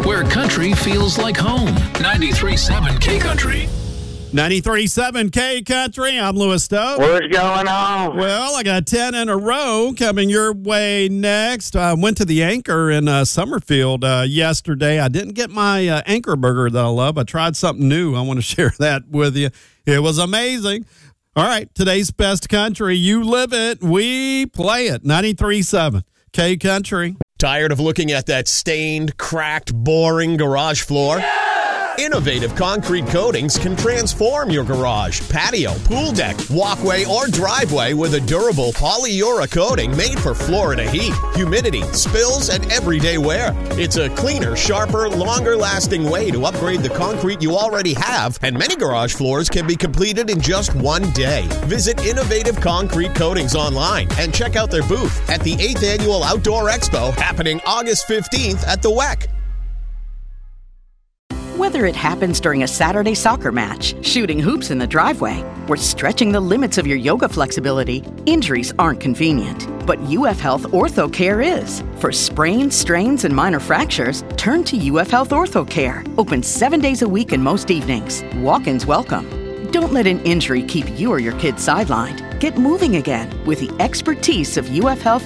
where country feels like home. 93.7 K-Country. 93.7 K-Country. I'm Louis Stokes. What's going on? Well, I got 10 in a row coming your way next. I went to the Anchor in Summerfield yesterday. I didn't get my Anchor burger that I love. I tried something new. I want to share that with you. It was amazing. All right, today's best country. You live it. We play it. 93.7 K-Country. Tired of looking at that stained, cracked, boring garage floor? Yeah! Innovative concrete coatings can transform your garage, patio, pool deck, walkway, or driveway with a durable polyura coating made for Florida heat, humidity, spills, and everyday wear. It's a cleaner, sharper, longer-lasting way to upgrade the concrete you already have, and many garage floors can be completed in just one day. Visit Innovative Concrete Coatings online and check out their booth at the 8th Annual Outdoor Expo happening August 15th at the WEC. Whether it happens during a Saturday soccer match, shooting hoops in the driveway, or stretching the limits of your yoga flexibility, injuries aren't convenient. But UF Health Ortho Care is. For sprains, strains, and minor fractures, turn to UF Health Ortho Care. Open 7 days a week and most evenings. Walk-ins welcome. Don't let an injury keep you or your kids sidelined. Get moving again with the expertise of UF Health